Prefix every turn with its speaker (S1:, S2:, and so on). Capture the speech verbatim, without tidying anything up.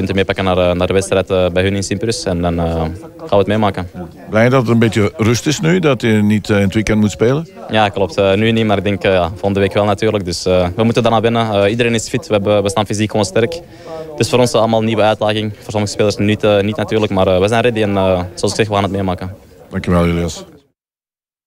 S1: punten meepakken naar, naar de wedstrijd uh, bij hun in Sint-Pruis. En dan uh, gaan we het meemaken.
S2: Blij dat het een beetje rust is nu, dat je niet uh, in het weekend moet spelen?
S1: Ja, klopt. Uh, nu niet, maar ik denk uh, ja, volgende week wel natuurlijk. Dus uh, we moeten daarna winnen. Uh, iedereen is fit, we, hebben, we staan fysiek gewoon sterk. Het is voor ons allemaal een nieuwe uitdaging. Voor sommige spelers niet, uh, niet natuurlijk, maar uh, we zijn ready en uh, zoals ik zeg, we gaan het meemaken.
S2: Dankjewel, Elias.